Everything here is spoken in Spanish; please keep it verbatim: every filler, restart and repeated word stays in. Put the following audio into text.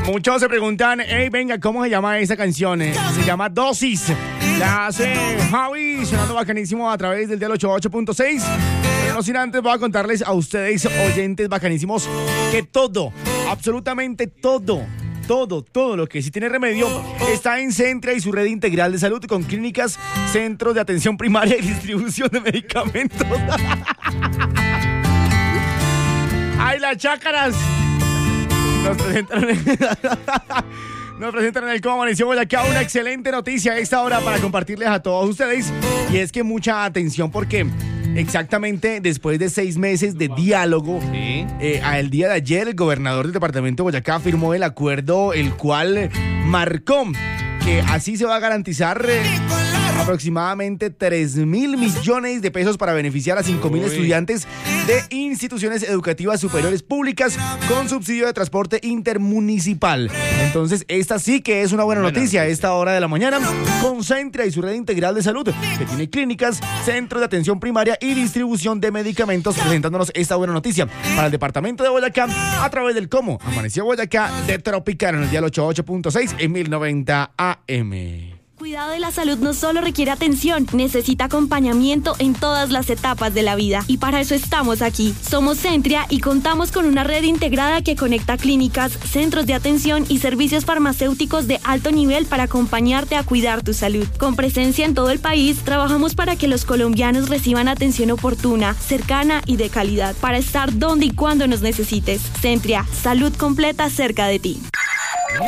Muchos se preguntan, hey, venga, ¿cómo se llama esa canción? Eh, Se llama Dosis. La hace Javi, sonando bacanísimo a través del dial ochenta y ocho punto seis. Pero no sin antes voy a contarles a ustedes, oyentes bacanísimos, que todo, absolutamente todo, todo, todo lo que sí tiene remedio está en Centria y su red integral de salud con clínicas, centros de atención primaria y distribución de medicamentos. ¡Ay, las chácaras! Nos presentan, nos presentan en el Cómo Amaneció Boyacá una excelente noticia a esta hora para compartirles a todos ustedes. Y es que mucha atención porque exactamente después de seis meses de diálogo, Sí. eh, el día de ayer el gobernador del departamento de Boyacá firmó el acuerdo, el cual marcó que así se va a garantizar eh, aproximadamente tres mil millones de pesos para beneficiar a cinco mil Uy. estudiantes de instituciones educativas superiores públicas con subsidio de transporte intermunicipal. Entonces, esta sí que es una buena, Buena noticia a noticia. esta hora de la mañana. Con Centria y su red integral de salud, que tiene clínicas, centros de atención primaria y distribución de medicamentos, presentándonos esta buena noticia para el departamento de Boyacá a través del Cómo Amaneció Boyacá de Tropical en el dial ochenta y ocho punto seis en mil noventa A M. Cuidado de la salud no solo requiere atención, necesita acompañamiento en todas las etapas de la vida. Y para eso estamos aquí. Somos Centria y contamos con una red integrada que conecta clínicas, centros de atención y servicios farmacéuticos de alto nivel para acompañarte a cuidar tu salud. Con presencia en todo el país, trabajamos para que los colombianos reciban atención oportuna, cercana y de calidad, para estar donde y cuando nos necesites. Centria, salud completa cerca de ti.